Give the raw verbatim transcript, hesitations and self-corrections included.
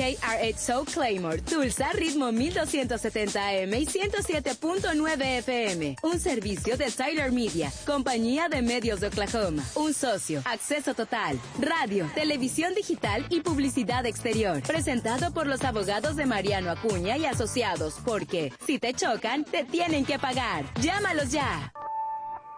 K R ocho South Claymore, Tulsa, ritmo mil doscientos setenta A M y ciento siete punto nueve F M. Un servicio de Tyler Media, compañía de medios de Oklahoma. Un socio, acceso total, radio, televisión digital y publicidad exterior. Presentado por los abogados de Mariano Acuña y Asociados, porque si te chocan, te tienen que pagar. Llámalos ya.